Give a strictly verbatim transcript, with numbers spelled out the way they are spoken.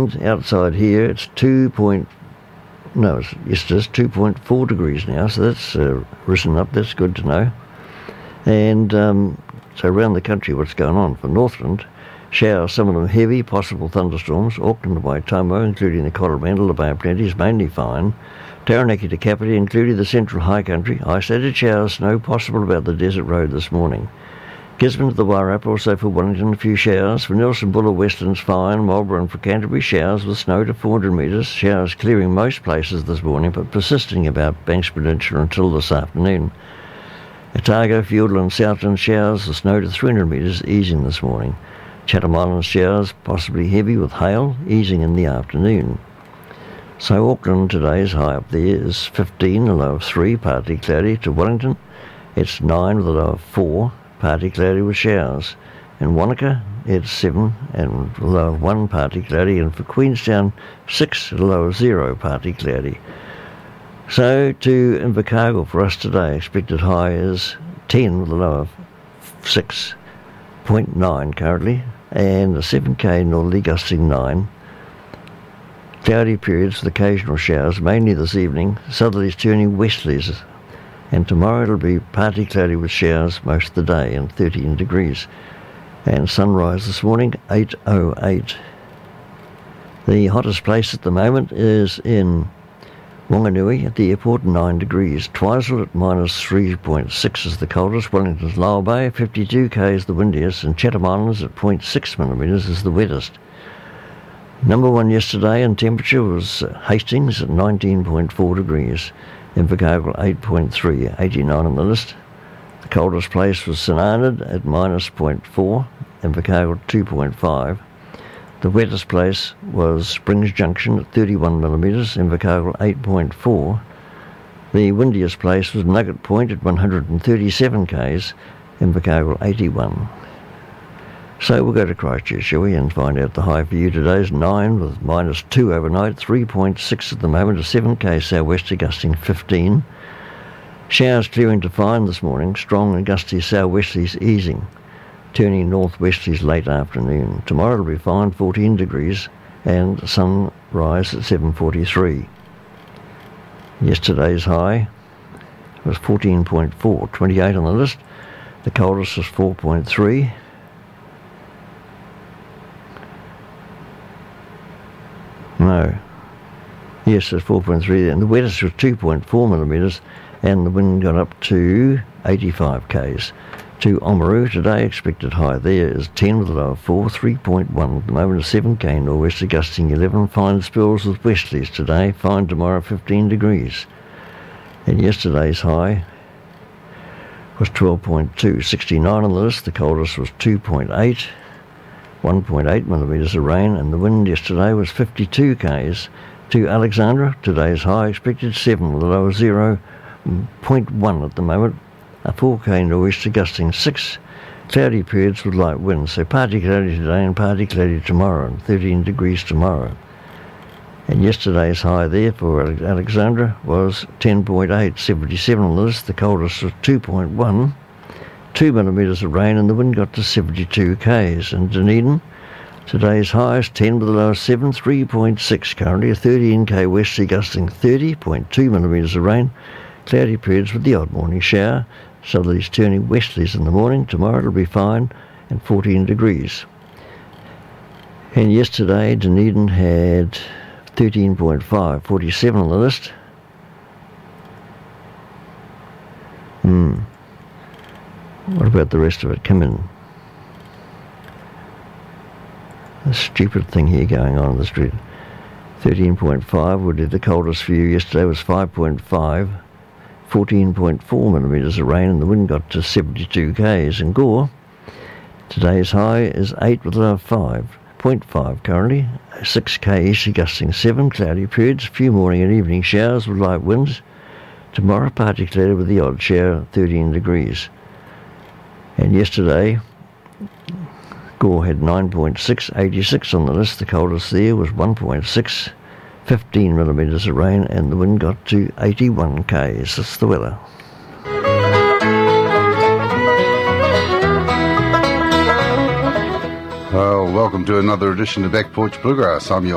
And outside here, it's two point, no, it's, yes, it is two point four degrees now, so that's uh, risen up. That's good to know. And um, so around the country, what's going on? For Northland, showers, some of them heavy, possible thunderstorms. Auckland to Waitomo, including the Coromandel, the Bay of Plenty, is mainly fine. Taranaki to Kapiti, including the central high country, isolated showers, snow possible about the desert road this morning. Gisborne to the Wairarapa, also for Wellington, a few showers. For Nelson Buller, Western's fine. Marlborough and for Canterbury, showers with snow to four hundred metres. Showers clearing most places this morning, but persisting about Banks Peninsula until this afternoon. Otago, Fiordland, Southland, showers with snow to three hundred metres, easing this morning. Chatham Islands, showers, possibly heavy with hail, easing in the afternoon. So Auckland today's high up there is fifteen, a low of three, partly cloudy. To Wellington, it's nine with a low of four, partly cloudy with showers. In Wanaka, it's seven and a low of one, partly cloudy. And for Queenstown, six, a low of zero, partly cloudy. So to Invercargill for us today, expected high is ten with a low of six point nine currently, and a seven K northerly gusting nine. Cloudy periods with occasional showers, mainly this evening, southerlies turning westerlies, and tomorrow it'll be partly cloudy with showers most of the day and thirteen degrees. And sunrise this morning, eight oh eight. The hottest place at the moment is in Wanganui at the airport, nine degrees. Twizel at minus three point six is the coldest. Wellington's Lower Bay, fifty-two K is the windiest, and Chatham Islands at zero point six millimetres is the wettest. Number one yesterday in temperature was Hastings at nineteen point four degrees. Invercargill eight point three, eighty-nine on the list. The coldest place was St Arnaud at minus zero point four, Invercargill two point five. The wettest place was Springs Junction at thirty-one millimetres, Invercargill eight point four. The windiest place was Nugget Point at one hundred thirty-seven Ks, Invercargill eighty-one. So we'll go to Christchurch, shall we, and find out the high for you today is nine with minus two overnight, three point six at the moment, a seven K southwesterly gusting fifteen. Showers clearing to fine this morning, strong and gusty southwesterlies easing, turning northwesterlies late afternoon. Tomorrow it'll be fine, fourteen degrees, and sunrise at seven forty-three. Yesterday's high was fourteen point four, twenty-eight on the list. The coldest was four point three. No. Yes, it's four point three, and the wettest was two point four millimetres, and the wind got up to eighty-five Ks. To Oamaru today, expected high there is ten with a low of four, three point one at the moment, a seven K northwesterly gusting eleven, fine spells with westerlies today, fine tomorrow fifteen degrees. And yesterday's high was twelve point two, sixty-nine on the list, the coldest was two point eight, one point eight millimetres of rain, and the wind yesterday was fifty-two Ks. To Alexandra, today's high expected seven with a low of zero point one at the moment, a four K nor'easter gusting six, cloudy periods with light winds, so partly cloudy today and partly cloudy tomorrow, and thirteen degrees tomorrow. And yesterday's high there for Alexandra was ten point eight, seventy-seven on the list, the coldest was two point one, two millimetres of rain, and the wind got to seventy-two Ks. And Dunedin, today's high is ten with a low of seven, three point six currently, a thirteen K westerly gusting thirty point two millimetres of rain, cloudy periods with the odd morning shower, southerlies turning westerlies in the morning. Tomorrow it'll be fine and fourteen degrees. And yesterday Dunedin had thirteen point five, forty-seven on the list. Hmm. What about the rest of it? Come in. A stupid thing here going on in the street. thirteen point five would be the coldest for you. Yesterday was five point five, fourteen point four millimetres of rain, and the wind got to seventy-two Ks. And Gore, today's high is eight with a low of five point five currently, six K easterly gusting seven, cloudy periods, a few morning and evening showers with light winds. Tomorrow partly cloudy with the odd shower, thirteen degrees. And yesterday, Gore had nine point six, eighty-six on the list. The coldest there was one point six, fifteen millimetres of rain, and the wind got to eighty-one Ks. That's the weather. Well, welcome to another edition of Back Porch Bluegrass. I'm your